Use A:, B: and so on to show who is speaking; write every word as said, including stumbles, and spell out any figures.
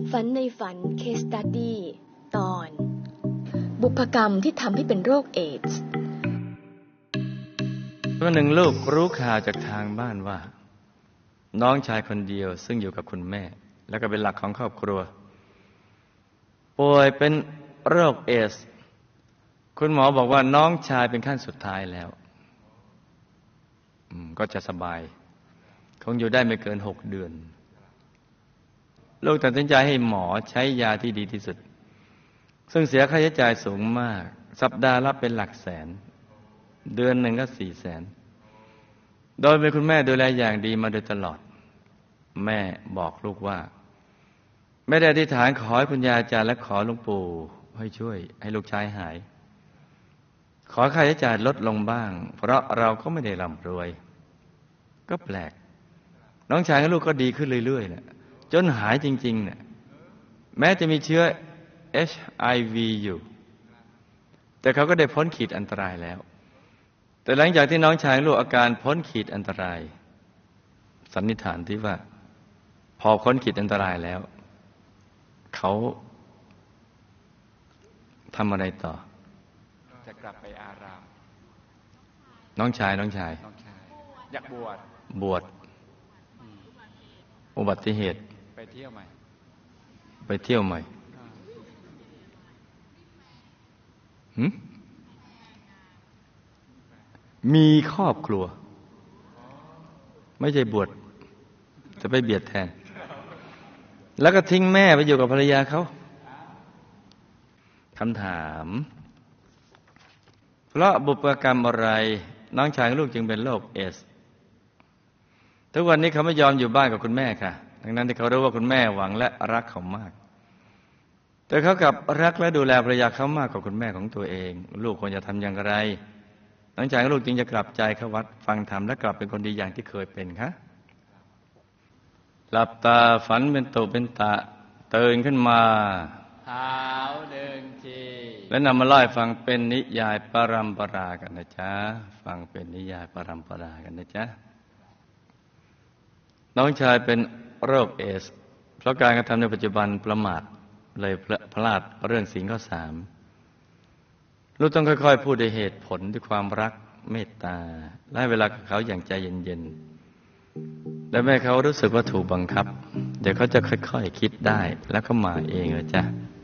A: ฝันในฝันเคสสตัดดี้ตอนบุพกรรมที่ทำให้เป็นโรคเอดส์
B: วันหนึ่งลูกรู้ข่าวจากทางบ้านว่าน้องชายคนเดียวซึ่งอยู่กับคุณแม่และก็เป็นหลักของครอบครัวป่วยเป็นโรคเอดส์คุณหมอบอกว่าน้องชายเป็นขั้นสุดท้ายแล้วก็จะสบายคงอยู่ได้ไม่เกินหกเดือนลูกตัดสินใจให้หมอใช้ยาที่ดีที่สุดซึ่งเสียค่าใช้จ่ายสูงมากสัปดาห์ละเป็นหลักแสนเดือนหนึ่งก็สี่แสนโดยเป็นคุณแม่ดูแลอย่างดีมาโดยตลอดแม่บอกลูกว่าไม่ได้อธิษฐานขอให้คุณยายอาจารย์และขอหลวงปู่ให้ช่วยให้ลูกชายหายขอค่าใช้จ่ายลดลงบ้างเพราะเราก็ไม่ได้ร่ำรวยก็แปลกน้องชายกับลูกก็ดีขึ้นเรื่อยๆนะจนหายจริงๆเนี่ยแม้จะมีเชื้อ เอช ไอ วี อยู่แต่เขาก็ได้พ้นขีดอันตรายแล้วแต่หลังจากที่น้องชายลูกอาการพ้นขีดอันตรายสันนิษฐานที่ว่าพอพ้นขีดอันตรายแล้วเขาทำอะไรต่อ
C: จะกลับไปอาราม
B: น้องชายน้องชาย
C: อยากบวช
B: บวชอุบัติเหตุ
C: ไปเที่ยวใหม่
B: ไปเที่ยวใหม่หืมมีครอบครัวไม่ใช่บวชจะไปเบียดแทนแล้วก็ทิ้งแม่ไปอยู่กับภรรยาเขาคำถามเพราะบุพกรรมอะไรน้องชายลูกจึงเป็นโรคเอดส์ทุกวันนี้เขาไม่ยอมอยู่บ้านกับคุณแม่ค่ะทั้งนั้นที่เขารู้ว่าคุณแม่หวังและรักเขามากแต่เขากลับรักและดูแลภรรยาเขามากกว่าคุณแม่ของตัวเองลูกควรจะทำอย่างไรน้องชายลูกจึงจะกลับใจเข้าวัดฟังธรรมและกลับเป็นคนดีอย่างที่เคยเป็นคะหลับตาฝันเป็นตุเป็นตะตื่นขึ้นมา
C: เท้าหนึ่งที
B: และนำมาเล่าให้ฟังเป็นนิยายปรัมปรากันนะจ๊ะฟังเป็นนิยายปรัมปรากันนะจ๊ะน้องชายเป็นโรคเอดส์เพราะการกระทำในปัจจุบันประมาทเลยพลาดเรื่องศีลข้อสามลูกต้องค่อยๆพูดด้วยเหตุผลด้วยความรักเมตตาและให้เวลากับเขาอย่างใจเย็นๆและแม่เขารู้สึกว่าถูกบังคับเดี๋ยวเขาจะค่อยๆคิดได้แล้วก็มาเองเลยจ้ะ